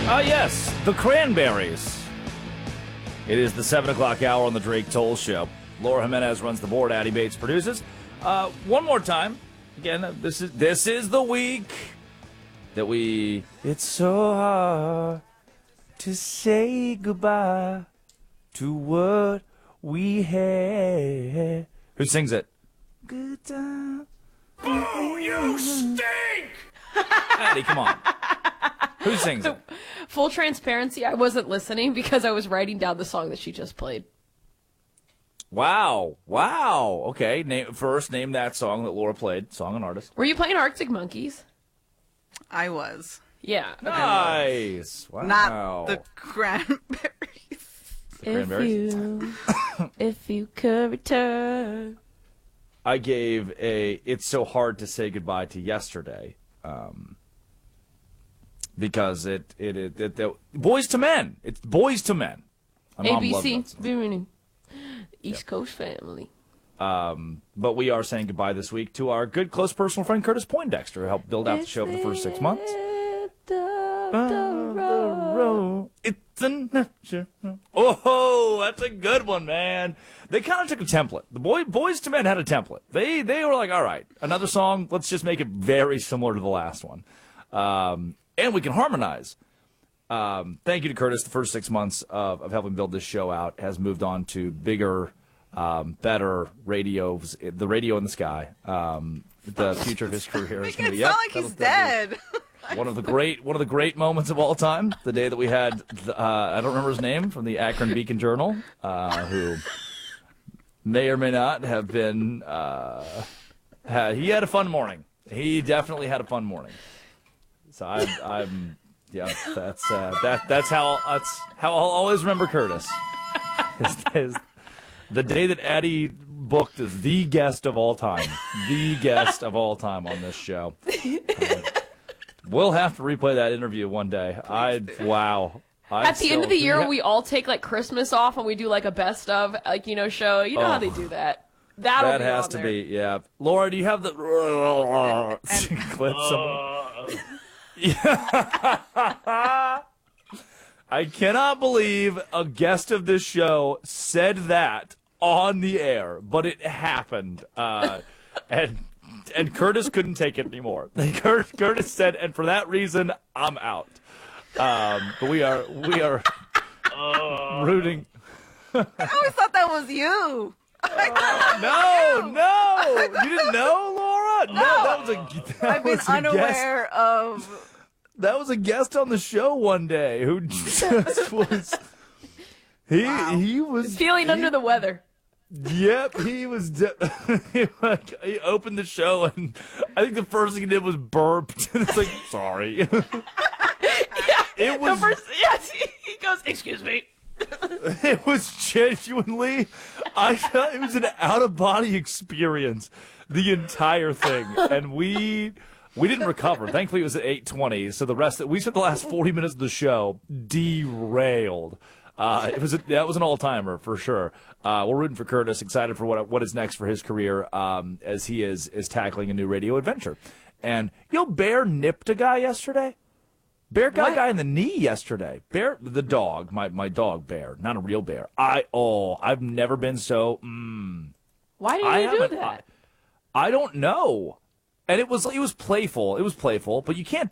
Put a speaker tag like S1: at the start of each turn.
S1: Yes, the Cranberries. It is the 7 o'clock hour on the Drake Toll Show. Laura Jimenez runs the board. Addie Bates produces. One more time. Again, this is the week that we... It's so hard to say goodbye to what we had. Who sings it? Good time.
S2: Oh, you stink!
S1: Addie, come on. Who sings it?
S3: Full transparency, I wasn't listening because I was writing down the song that she just played.
S1: Wow. Okay, name that song that Laura played. Song and artist.
S3: Were you playing Arctic Monkeys?
S4: I was.
S3: Yeah.
S1: Nice. Wow.
S4: Not the Cranberries.
S3: If you could return.
S1: I gave It's So Hard to Say Goodbye to Yesterday. Because it Boys to Men. It's Boys to Men. My mom loved that song.
S3: East Coast family.
S1: But we are saying goodbye this week to our good, close personal friend Curtis Poindexter, who helped build out the show for the first 6 months. Oh, that's a good one, man. They kind of took a template. The Boys to Men had a template. They were like, all right, another song, let's just make it very similar to the last one. And we can harmonize. Thank you to Curtis. The first 6 months of helping build this show out has moved on to bigger, better radios, the radio in the sky. The future of his career is going to be
S4: like he's dead.
S1: One of the great moments of all time. The day that we had, I don't remember his name, from the Akron Beacon Journal, who may or may not have been. He had a fun morning. He definitely had a fun morning. So I'm yeah. That's how I'll always remember Curtis. The day that Addie booked as the guest of all time on this show. We'll have to replay that interview one day. Wow.
S3: At the end of the year, we all take like Christmas off and we do like a best of show. You know how they do that. That
S1: has to be, yeah. Laura, do you have the clip? I cannot believe a guest of this show said that on the air, but it happened. And Curtis couldn't take it anymore. Curtis said, and for that reason, I'm out. But we are rooting.
S4: I always thought that was you.
S1: No, you didn't know, Laura? No,
S4: I've been unaware of.
S1: That was a guest on the show one day who just was. He was
S3: feeling under the weather.
S1: Yep, he was. He opened the show, and I think the first thing he did was burp. It's like, sorry.
S3: Yeah, it was. Yes, he goes, excuse me.
S1: It was genuinely. I felt it was an out-of-body experience, the entire thing, and we didn't recover. Thankfully, it was at 8:20, so we spent the last 40 minutes of the show derailed. That was an all-timer for sure. We're rooting for Curtis, excited for what is next for his career as he is tackling a new radio adventure. And Bear nipped a guy yesterday. Bear got a guy in the knee yesterday. Bear, the dog, my dog Bear, not a real bear. I've never been so.
S3: Why did you do that?
S1: I don't know. And it was playful. It was playful, but you can't